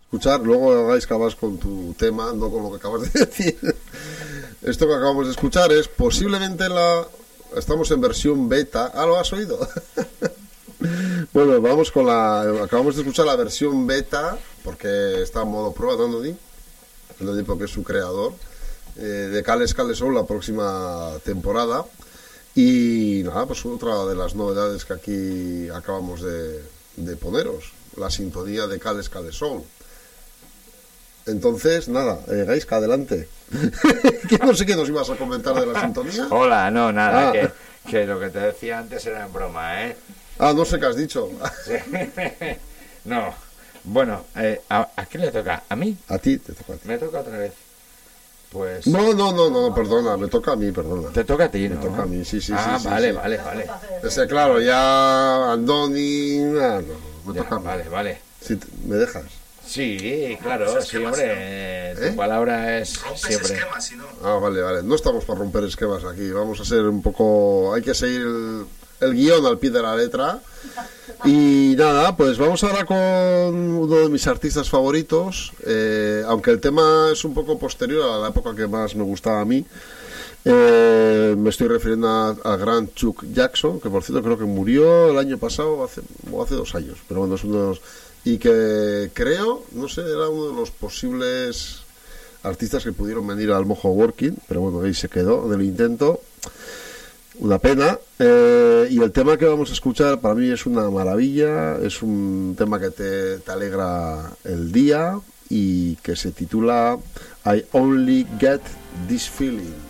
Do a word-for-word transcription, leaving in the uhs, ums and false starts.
escuchar, luego hagáis cabas con tu tema, no con lo que acabas de decir. Esto que acabamos de escuchar es posiblemente la... Estamos en versión beta. Ah, ¿lo has oído? Bueno, vamos con la... Acabamos de escuchar la versión beta, porque está en modo prueba, ¿no, Andy? Andy, porque es su creador, eh, de Cales Cales Soul, la próxima temporada. Y nada, pues otra de las novedades que aquí acabamos de, de poneros, la sintonía de Cales Cales Soul. Entonces, nada, eh, Gaisca, adelante. Que no sé qué nos ibas a comentar de la sintonía. Hola, no, nada, Ah. que, que lo que te decía antes era en broma, ¿eh? Ah, no sé qué has dicho. Sí. No, bueno, eh, ¿a, ¿a quién le toca? ¿A mí? A ti te toca a ti. ¿Me toca otra vez? Pues... No, no, no, no, perdona, me toca a mí, perdona. Te toca a ti, Me ¿no? toca a mí, sí, sí, ah, sí, sí, vale, sí. vale, vale. Ese, claro, ya Andoni... Ah, no, me Ya, toca a mí. vale, vale. Si te- ¿Me dejas? Sí, claro, Rompes sí, esquemas, hombre. ¿no? ¿Eh? Tu palabra es Rompes siempre... esquemas, si no. Ah, vale, vale. No estamos para romper esquemas aquí. Vamos a ser un poco... Hay que seguir el, el guión al pie de la letra. Y nada, pues vamos ahora con uno de mis artistas favoritos. Eh, aunque el tema es un poco posterior a la época que más me gustaba a mí. Eh, me estoy refiriendo a, a gran Chuck Jackson, que por cierto creo que murió el año pasado hace, o hace dos años. Pero bueno, es uno de los... Y que creo, no sé, era uno de los posibles artistas que pudieron venir al Mojo Working, pero bueno, ahí se quedó del intento. Una pena. Eh, y el tema que vamos a escuchar para mí es una maravilla, es un tema que te, te alegra el día y que se titula I Only Get This Feeling.